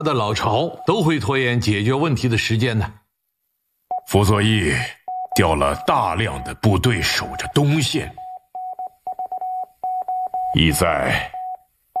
的老巢都会拖延解决问题的时间呢。 傅作义调了大量的部队守着东线，意在